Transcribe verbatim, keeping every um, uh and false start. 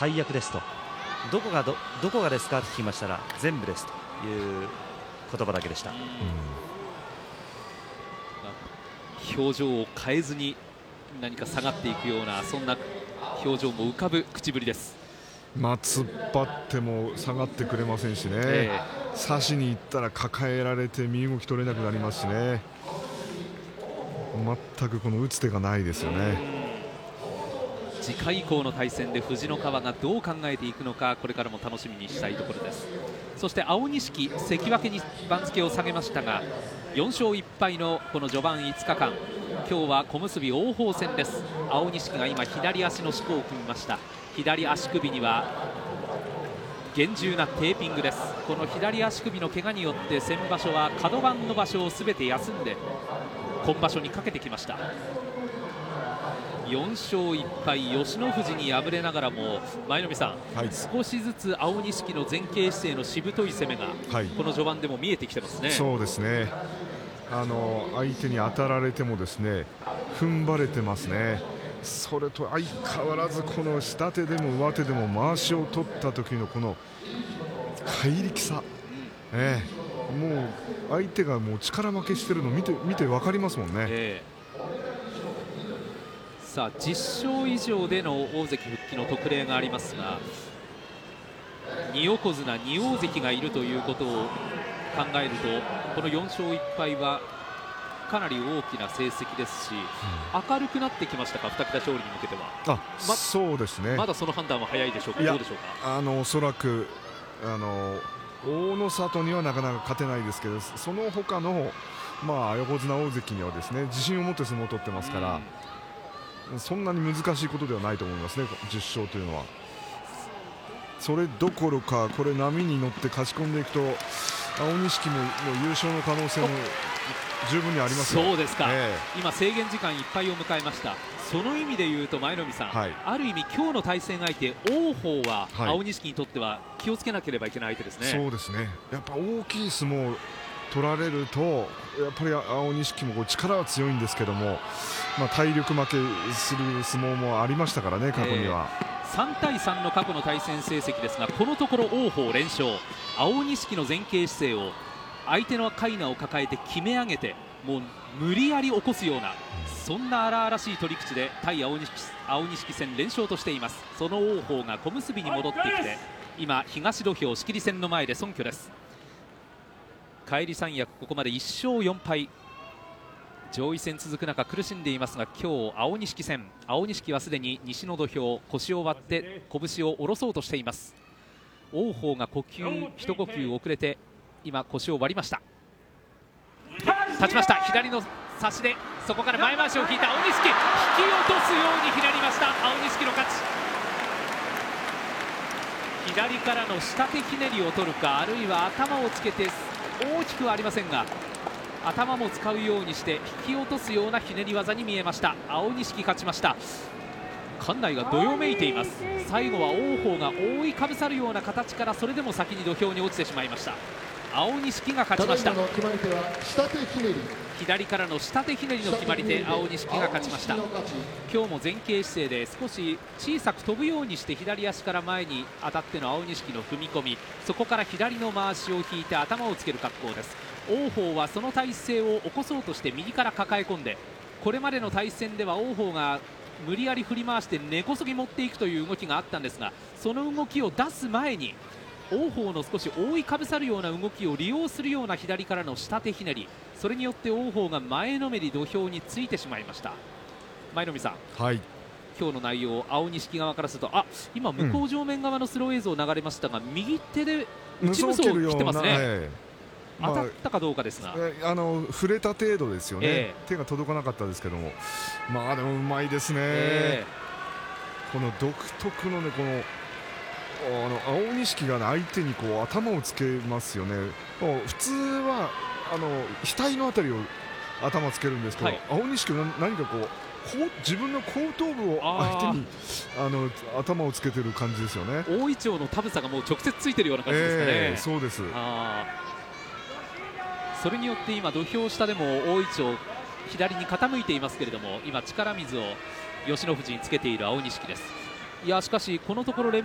最悪ですと、どこが ど, どこがですかと聞きましたら全部ですという言葉だけでした。うん、 表情を変えずに何か下がっていくような、そんな表情も浮かぶ口ぶりです。 まあ、突っ張っても下がってくれませんしね、えー、差しに行ったら抱えられて身動き取れなくなりますしね、全くこの打つ手がないですよね。 次回以降の対戦で藤ノ川がどう考えていくのか、これからも楽しみにしたいところです。そして青錦、関脇に番付を下げましたがよんしょういっぱいのこの序盤いつかかん、今日は小結王鵬戦です。青錦が今左足のしこを組みました。左足首には厳重なテーピングです。この左足首の怪我によって先場所は角番の場所をすべて休んで今場所にかけてきました。よんしょういっぱい、吉野富士に敗れながらも舞の海さん、はい、少しずつ青錦の前傾姿勢のしぶとい攻めが、はい、この序盤でも見えてきてますね。 そうですね、あの相手に当たられてもですね踏ん張れてますね。それと相変わらずこの下手でも上手でも回しを取った時のこの怪力さ、うん、ええ、もう相手がもう力負けしてるの見て見て分かりますもんね。えー、さあじゅっしょう以上での大関復帰の特例がありますが、に横綱に大関がいるということを考えるとこのよんしょういっぱいはかなり大きな成績ですし、うん、明るくなってきましたか、二桁勝利に向けては。 あ、ま、そうですね。 まだその判断は早いでしょうか。どうでしょうか。 あのおそらくあの大の里にはなかなか勝てないですけど、その他の、まあ、横綱大関にはですね自信を持って相撲を取ってますから、うん、そんなに難しいことではないと思いますね、じゅっしょうというのは。それどころかこれ波に乗って勝ち込んでいくと青錦も優勝の可能性も十分にありますよ。 そうですか、えー、今制限時間いっぱいを迎えました。その意味でいうと舞の海さん、はい、ある意味今日の対戦相手王鵬は青錦にとっては気をつけなければいけない相手ですね。 そうですね、やっぱ大きい相撲を取られるとやっぱり青錦もこう力は強いんですけども、まあ、体力負けする相撲もありましたからね、過去には。えーさんたいさんの過去の対戦成績ですが、このところ王鵬連勝、青錦の前傾姿勢を相手の傀儡を抱えて決め上げて、もう無理やり起こすような、そんな荒々しい取り口で対青錦、青錦戦連勝としています。その王鵬が小結に戻ってきて今東土俵仕切り線の前で尊居です。返り三役、ここまでいっしょうよんぱい、上位戦続く中苦しんでいますが、今日青錦戦、青錦はすでに西の土俵腰を割って拳を下ろそうとしています。王鵬が呼吸一呼吸遅れて今腰を割りました。立ちました、左の差しでそこから前回しを引いた青錦、引き落とすようにひねりました。青錦の勝ち。左からの下手ひねりを取るか、あるいは頭をつけて大きくはありませんが頭も使うようにして引き落とすようなひねり技に見えました。青錦勝ちました。館内がどよめいています。最後は王鵬が覆いかぶさるような形からそれでも先に土俵に落ちてしまいました。青錦が勝ちました。左からの下手ひねりの決まり手、青錦が勝ちました。今日も前傾姿勢で少し小さく飛ぶようにして左足から前に当たっての青錦の踏み込み、そこから左の回しを引いて頭をつける格好です。王鵬はその体勢を起こそうとして右から抱え込んで、これまでの対戦では王鵬が無理やり振り回して根こそぎ持っていくという動きがあったんですが、その動きを出す前に王鵬の少し覆いかぶさるような動きを利用するような左からの下手ひねり、それによって王鵬が前のめり土俵についてしまいました。舞の海さん、はい、今日の内容、青錦側からすると、あ、今向こう上面側のスロー映像流れましたが、うん、右手で内無双を切ってますね。当たったかどうかですが、 まあ、あの触れた程度ですよね、えー、手が届かなかったですけども、まあでもうまいですね、えー、この独特のね、このあの青錦が、ね、相手にこう頭をつけますよね。普通はあの額のあたりを頭つけるんですけど、はい、青錦は何かこうこう自分の後頭部を相手にあの頭をつけてる感じですよね。 大いちょうの田房がもう直接ついてるような感じですかね。 えー、そうです。 あ、それによって今土俵下でも大いちょう左に傾いていますけれども、今力水を吉野富士につけている青錦です。いやしかしこのところ連